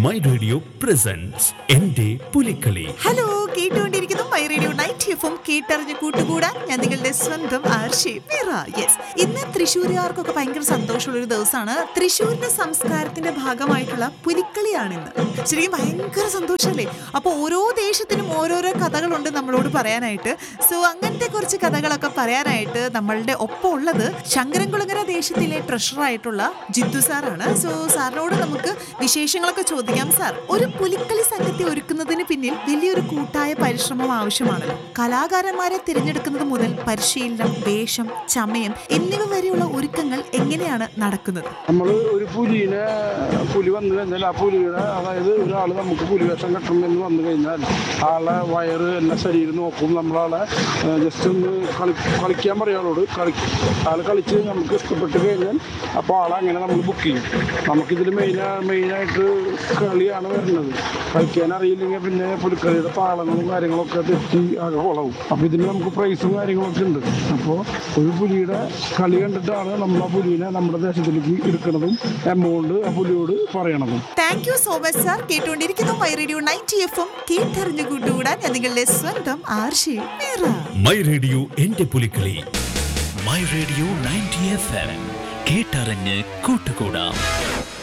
My radio presence എന്റെ Pulikali. Hello, കേട്ടുകൊണ്ടിരിക്കുന്നു my radio 90 FM. കേട്ടറിഞ്ഞ് കൂട്ടുകൂടാൻ ഞാൻ നിങ്ങളുടെ സ്വന്തം ആർഷി മീറ. യെസ്, ഇന്ന് തൃശ്ശൂരുകാർക്കൊക്കെ ഭയങ്കര സന്തോഷമുള്ളൊരു ദിവസമാണ്. തൃശ്ശൂരിന്റെ സംസ്കാരത്തിന്റെ ഭാഗമായിട്ടുള്ള പുലിക്കളിയാണ് ഇന്ന്. ശരിക്കും ഭയങ്കര സന്തോഷമല്ലേ? അപ്പോൾ ഓരോ ദേശത്തിനും ഓരോരോ കഥകളുണ്ട് നമ്മളോട് പറയാനായിട്ട്. സോ അങ്ങനത്തെ കുറച്ച് കഥകളൊക്കെ പറയാനായിട്ട് നമ്മളുടെ ഒപ്പം ഉള്ളത് ശങ്കരൻകുളങ്ങര ദേശത്തിലെ ട്രഷറായിട്ടുള്ള ജിത്തു സാറാണ്. സോ സാറിനോട് നമുക്ക് വിശേഷങ്ങളൊക്കെ ചോദിക്കാം. സാർ, ഒരു പുലിക്കളി സംഘത്തെ ഒരുക്കുന്നതിന് പിന്നിൽ വലിയൊരു കൂട്ടായ പരിശ്രമം ആവശ്യമാണല്ലോ. കലാകാരന്മാരെ തിരഞ്ഞെടുക്കുന്നത് മുതൽ പരിശീലനം, വേഷം, ചമയം എന്നിവ വരെയുള്ള ഒരുക്കങ്ങൾ എങ്ങനെയാണ് നടക്കുന്നത്? നമ്മൾ ഒരു പുലി വന്നു കഴിഞ്ഞാൽ ആ പുലിയുടെ, അതായത് ഒരാൾ നമുക്ക് പുലിവേഷം കെട്ടണമെന്ന് വന്നു കഴിഞ്ഞാൽ ആളെ വയറ് എല്ലാ ശരീരം നോക്കും. നമ്മളാളെ ജസ്റ്റ് ഒന്ന് കളിക്കാൻ പറയാളോട് ആൾ കളിച്ച് നമുക്ക് ഇഷ്ടപ്പെട്ട് കഴിഞ്ഞാൽ അപ്പോൾ ആളെ അങ്ങനെ നമ്മൾ ബുക്ക് ചെയ്യും. നമുക്കിതിൽ മെയിനായിട്ട് കളിയാണ് വരുന്നത്. കളിക്കാൻ അറിയില്ലെങ്കിൽ പിന്നെ പുലിക്കളിയുടെ താളങ്ങളും കാര്യങ്ങളൊക്കെ തെറ്റി ആകെ കുളവും. അപ്പോൾ ഇതിന് നമുക്ക് പ്രൈസും കാര്യങ്ങളൊക്കെ ഉണ്ട്. അപ്പോൾ ഒരു പുലിയുടെ കളി കണ്ടിട്ടാണ് നമ്മൾ ആ പുലിനെ നമ്മുടെ ദേശത്തിലേക്ക് എടുക്കുന്നതും എമൗണ്ട് ആ പുലിയോട് പറയണതും. Thank you so much sir. കേട്ടുകൊണ്ടിരിക്കുന്നു മൈ റേഡിയോ 90 FM. കേട്ടറിഞ്ഞു കൂട്ടുകൂടാൻ ഞാൻ നിങ്ങളുടെ സ്വന്തം ആർഷി മീറ. മൈ റേഡിയോ എന്റെ പുലിക്കളി. മൈ റേഡിയോ 90 FM കേട്ടറിഞ്ഞ് കൂട്ടുകൂടാം.